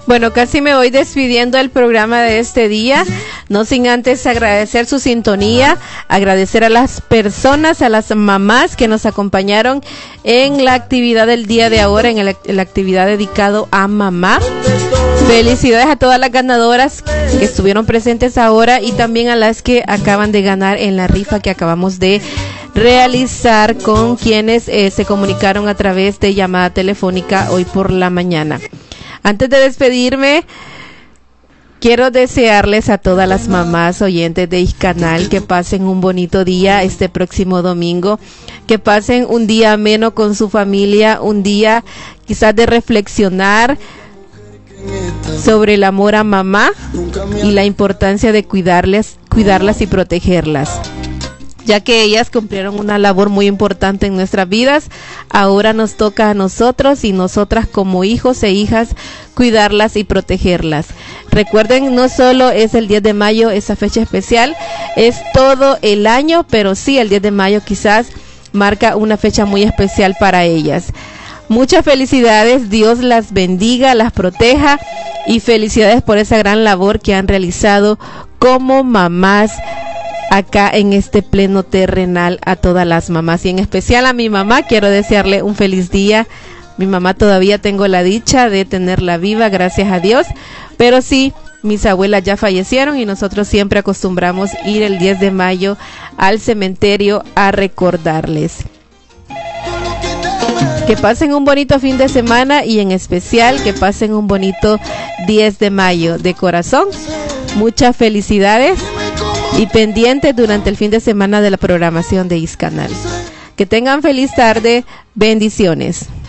Bueno, casi me voy despidiendo del programa de este día, no sin antes agradecer su sintonía, agradecer a las personas, a las mamás que nos acompañaron en la actividad del día de ahora, en la actividad dedicado a mamá. Felicidades a todas las ganadoras que estuvieron presentes ahora y también a las que acaban de ganar en la rifa que acabamos de realizar con quienes se comunicaron a través de llamada telefónica hoy por la mañana. Antes de despedirme, quiero desearles a todas las mamás oyentes de Iscanal que pasen un bonito día este próximo domingo, que pasen un día ameno con su familia, un día quizás de reflexionar sobre el amor a mamá y la importancia de cuidarlas y protegerlas. Ya que ellas cumplieron una labor muy importante en nuestras vidas, ahora nos toca a nosotros y nosotras como hijos e hijas cuidarlas y protegerlas. Recuerden, no solo es el 10 de mayo esa fecha especial, es todo el año, pero sí el 10 de mayo quizás marca una fecha muy especial para ellas. Muchas felicidades, Dios las bendiga, las proteja y felicidades por esa gran labor que han realizado como mamás acá en este pleno terrenal a todas las mamás y en especial a mi mamá. Quiero desearle un feliz día. Mi mamá todavía tengo la dicha de tenerla viva, gracias a Dios, pero sí, mis abuelas ya fallecieron y nosotros siempre acostumbramos ir el 10 de mayo al cementerio a recordarles. Que pasen un bonito fin de semana y en especial que pasen un bonito 10 de mayo. De corazón, muchas felicidades y pendientes durante el fin de semana de la programación de Iscanal. Que tengan feliz tarde. Bendiciones.